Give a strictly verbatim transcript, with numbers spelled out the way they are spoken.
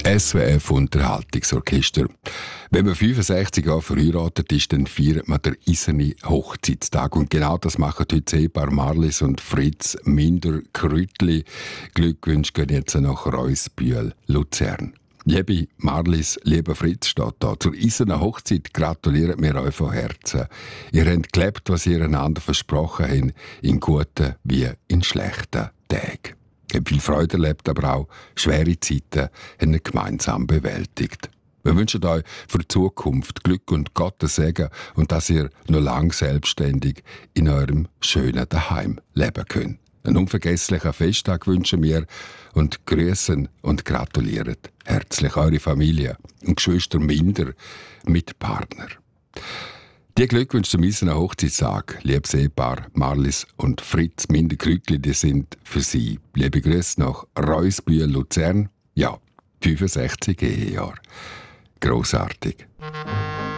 S W F Unterhaltungsorchester. Wenn man fünfundsechzig Jahre verheiratet ist, dann feiert man den eisernen Hochzeitstag. Und genau das machen heute das Ehepaar Marlies und Fritz Minder-Krütli. Glückwünsche gehen jetzt nach Reusbühl, Luzern. Liebe Marlies, lieber Fritz, steht da. Zur eisernen Hochzeit gratulieren wir euch von Herzen. Ihr habt gelebt, was ihr einander versprochen habt, in guten wie in schlechten Tagen. Ihr habt viel Freude erlebt, aber auch schwere Zeiten haben ihr gemeinsam bewältigt. Wir wünschen euch für die Zukunft Glück und Gottes Segen und dass ihr noch lang selbstständig in eurem schönen Daheim leben könnt. Einen unvergesslichen Festtag wünschen wir und grüßen und gratulieren herzlich eure Familie und Geschwister Minder mit Partner. Die Glückwünsche zum eisernen Hochzeitstag, liebes Ehepaar Marlies und Fritz Minder-Krütli, die sind für Sie. Liebe Grüße nach Reusbühl, Luzern. Ja, fünfundsechzig Ehejahre. Grossartig.